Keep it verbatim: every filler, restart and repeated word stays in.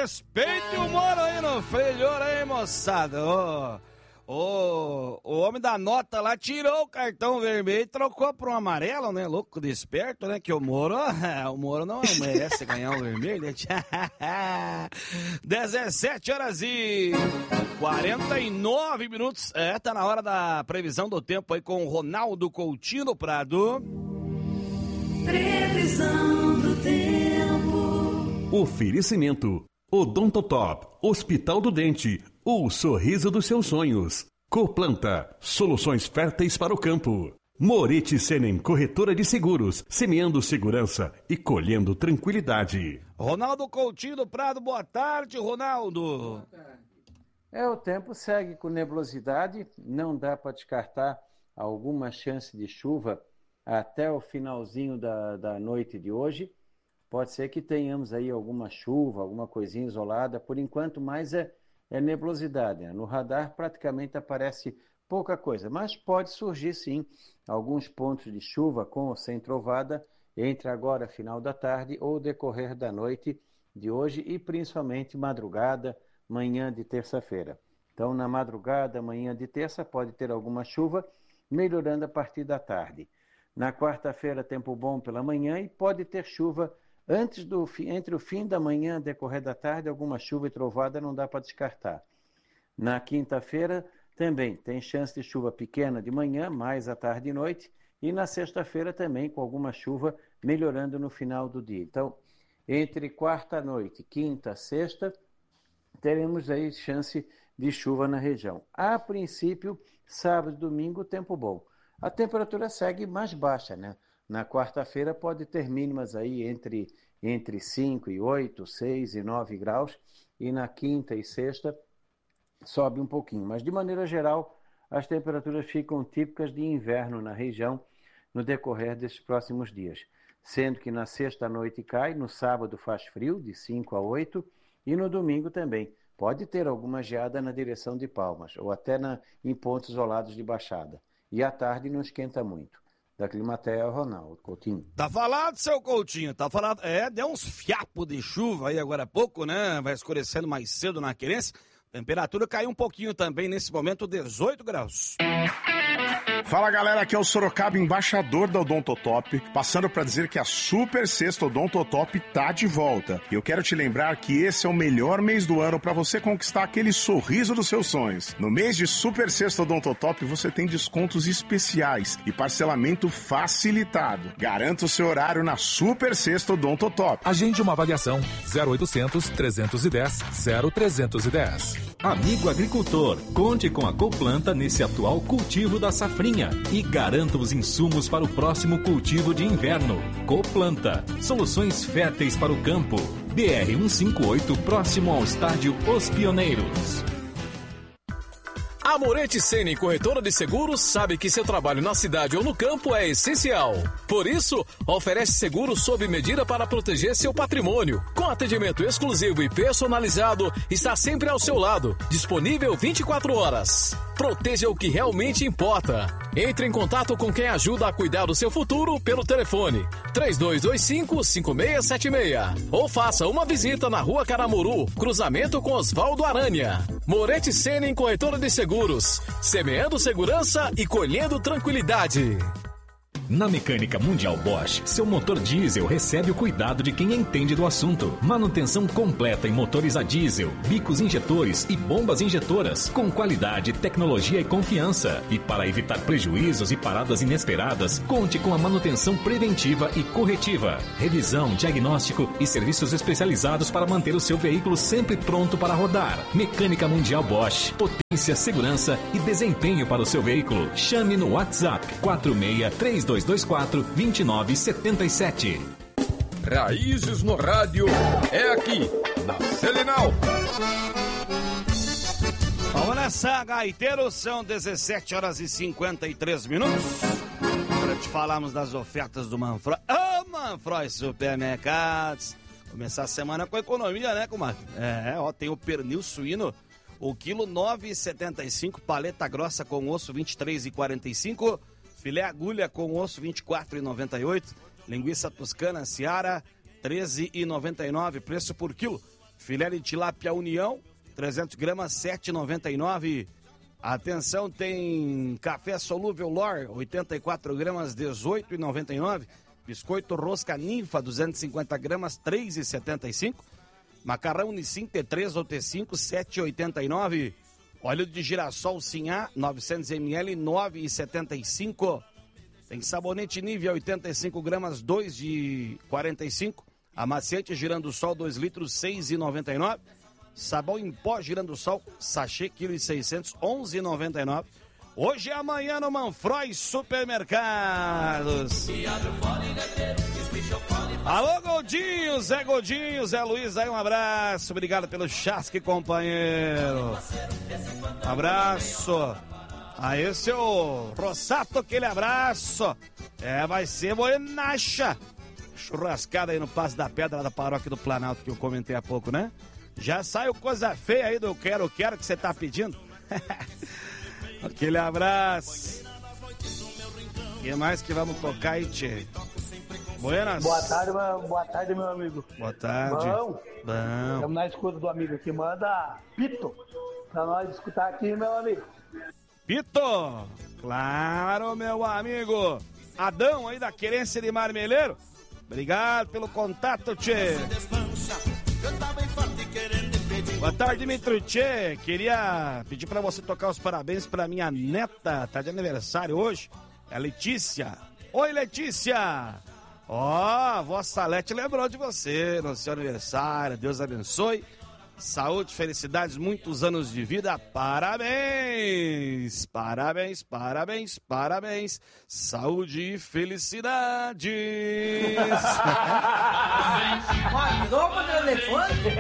Respeite o Moro aí no freio de ouro aí, moçada. Ô, ô, o homem da nota lá tirou o cartão vermelho e trocou por um amarelo, né? Louco de esperto, né? Que o Moro, o Moro não merece ganhar o vermelho. Né? dezessete horas e quarenta e nove minutos. É, tá na hora da previsão do tempo aí com o Ronaldo Coutinho no Prado. Previsão do tempo. Oferecimento Odontotop, Hospital do Dente, o sorriso dos seus sonhos. Coplanta, soluções férteis para o campo. Moretti Senen, corretora de seguros, semeando segurança e colhendo tranquilidade. Ronaldo Coutinho do Prado, boa tarde, Ronaldo. Boa tarde. É, o tempo segue com nebulosidade, não dá para descartar alguma chance de chuva até o finalzinho da, da noite de hoje. Pode ser que tenhamos aí alguma chuva, alguma coisinha isolada. Por enquanto, mais é, é nebulosidade. Né? No radar praticamente aparece pouca coisa, mas pode surgir sim alguns pontos de chuva com ou sem trovada entre agora, final da tarde ou decorrer da noite de hoje e principalmente madrugada, manhã de terça-feira. Então, na madrugada, manhã de terça, pode ter alguma chuva, melhorando a partir da tarde. Na quarta-feira, tempo bom pela manhã e pode ter chuva antes do, entre o fim da manhã e decorrer da tarde, alguma chuva e trovada não dá para descartar. Na quinta-feira, também tem chance de chuva pequena de manhã, mais à tarde e noite, e na sexta-feira também com alguma chuva melhorando no final do dia. Então, entre quarta-noite, quinta, sexta, teremos aí chance de chuva na região. A princípio, sábado e domingo, tempo bom. A temperatura segue mais baixa, né? Na quarta-feira pode ter mínimas aí entre, entre cinco e oito, seis e nove graus, e na quinta e sexta sobe um pouquinho. Mas, de maneira geral, as temperaturas ficam típicas de inverno na região no decorrer desses próximos dias. Sendo que na sexta à noite cai, no sábado faz frio, de cinco a oito, e no domingo também. Pode ter alguma geada na direção de Palmas, ou até na, em pontos isolados de baixada. E à tarde não esquenta muito. Da Climatea, Ronaldo Coutinho. Tá falado, seu Coutinho, tá falado. É, deu uns fiapos de chuva aí agora há pouco, né? Vai escurecendo mais cedo na Querência. Temperatura caiu um pouquinho também, nesse momento, dezoito graus. Fala galera, aqui é o Sorocaba, embaixador da Odontotop, passando para dizer que a Super Sexta Odontotop tá de volta. E eu quero te lembrar que esse é o melhor mês do ano para você conquistar aquele sorriso dos seus sonhos. No mês de Super Sexta Odontotop você tem descontos especiais e parcelamento facilitado. Garanta o seu horário na Super Sexta Odontotop. Agende uma avaliação zero oitocentos, trezentos e dez, zero trezentos e dez. Amigo agricultor, conte com a Coplanta nesse atual cultivo da safrinha e garanta os insumos para o próximo cultivo de inverno. Coplanta, soluções férteis para o campo. B R cento e cinquenta e oito, próximo ao estádio Os Pioneiros. A Moretti Senen, corretora de seguros, sabe que seu trabalho na cidade ou no campo é essencial. Por isso, oferece seguro sob medida para proteger seu patrimônio. Com atendimento exclusivo e personalizado, está sempre ao seu lado, disponível vinte e quatro horas. Proteja o que realmente importa. Entre em contato com quem ajuda a cuidar do seu futuro pelo telefone três dois dois cinco, cinco seis sete seis ou faça uma visita na Rua Caramuru, cruzamento com Osvaldo Aranha. Moretti Senen, corretora de seguros, semeando segurança e colhendo tranquilidade. Na Mecânica Mundial Bosch, seu motor diesel recebe o cuidado de quem entende do assunto. Manutenção completa em motores a diesel, bicos injetores e bombas injetoras, com qualidade, tecnologia e confiança. E para evitar prejuízos e paradas inesperadas, conte com a manutenção preventiva e corretiva. Revisão, diagnóstico e serviços especializados para manter o seu veículo sempre pronto para rodar. Mecânica Mundial Bosch, potência, segurança e desempenho para o seu veículo. Chame no WhatsApp quatro seis três dois dois quatro, dois nove sete sete. Raízes no rádio é aqui, na Selinal. Vamos nessa, gaiteiros, são dezessete horas e cinquenta e três minutos. Para te falarmos das ofertas do Manfroy. Ô, oh, Manfroy Supermercados. Começar a semana com economia, né, comadre? É, ó, tem o pernil suíno, o quilo nove reais e setenta e cinco, paleta grossa com osso vinte e três reais e quarenta e cinco, filé agulha com osso vinte e quatro reais e noventa e oito, linguiça toscana Seara treze reais e noventa e nove, preço por quilo. Filé de tilápia União, trezentos gramas, sete reais e noventa e nove centavos. Atenção, tem café solúvel Lor, oitenta e quatro gramas, dezoito reais e noventa e nove centavos. Biscoito Rosca Ninfa, duzentos e cinquenta gramas, três reais e setenta e cinco centavos. Macarrão Nissin T três ou T cinco, sete reais e oitenta e nove centavos. Óleo de girassol Sinhá, novecentos mililitros, nove reais e setenta e cinco centavos. Tem sabonete Nivea, oitenta e cinco gramas, dois reais e quarenta e cinco centavos. Amaciante Girandosol, dois litros, seis reais e noventa e nove centavos. Sabão em pó Girandosol, sachê, quilo e seiscentos, onze reais e noventa e nove centavos. Hoje e amanhã no Manfroy Supermercados. Alô, Goldinho, Zé Goldinho, Zé Luiz, aí um abraço, obrigado pelo chasque, companheiro. Um abraço. Aí, seu Rossato, aquele abraço. É, vai ser morenacha. Churrascada aí no Passo da Pedra da Paróquia do Planalto, que eu comentei há pouco, né? Já saiu coisa feia aí do quero, quero que você tá pedindo. Aquele abraço. O que mais que vamos tocar aí, tchê? Buenas. Boa tarde, meu, boa tarde, meu amigo. Boa tarde. Bom. Bom. Estamos na escuta do amigo aqui. Manda Pito pra nós escutar aqui, meu amigo. Pito! Claro, meu amigo. Adão aí da Querência de Marmeleiro. Obrigado pelo contato, tchê. Boa tarde, Mitro Tchê. Queria pedir pra você tocar os parabéns pra minha neta. Tá de aniversário hoje. É a Letícia. Oi, Letícia. Ó, oh, Vossa Salete lembrou de você no seu aniversário. Deus abençoe. Saúde, felicidades, muitos anos de vida. Parabéns. Parabéns, parabéns, parabéns. Saúde e felicidades. Mandou pro telefone?